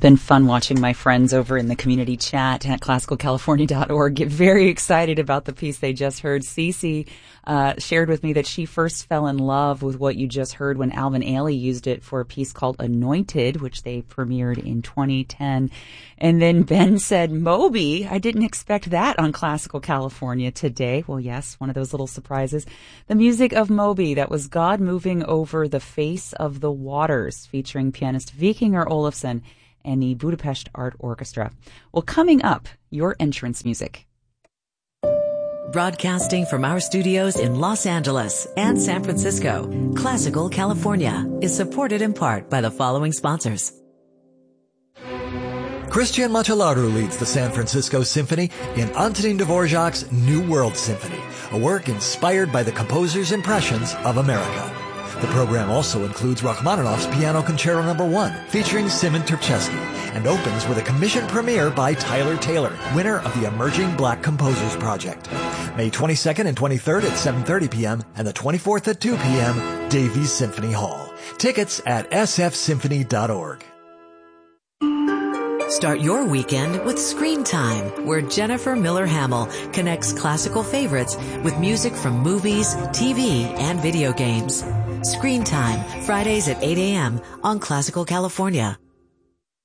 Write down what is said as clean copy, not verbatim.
been fun watching my friends over in the community chat at classicalcalifornia.org get very excited about the piece they just heard. Cece shared with me that she first fell in love with what you just heard when Alvin Ailey used it for a piece called Anointed, which they premiered in 2010. And then Ben said, Moby, I didn't expect that on Classical California today. Well, yes, one of those little surprises. The music of Moby, that was God moving over the face of the waters, featuring pianist Vikingur Olafsson and the Budapest Art Orchestra. Well, coming up, your entrance music. Broadcasting from our studios in Los Angeles and San Francisco, Classical California is supported in part by the following sponsors. Christian Machalaru leads the San Francisco Symphony in Antonin Dvorak's New World Symphony, a work inspired by the composer's impressions of America. The program also includes Rachmaninoff's Piano Concerto No. 1, featuring Simon Terpchesky, and opens with a commission premiere by Tyler Taylor, winner of the Emerging Black Composers Project. May 22nd and 23rd at 7:30 p.m. and the 24th at 2 p.m., Davies Symphony Hall. Tickets at sfsymphony.org. Start your weekend with Screen Time, where Jennifer Miller Hamill connects classical favorites with music from movies, TV, and video games. Screen Time, Fridays at 8 a.m. on Classical California.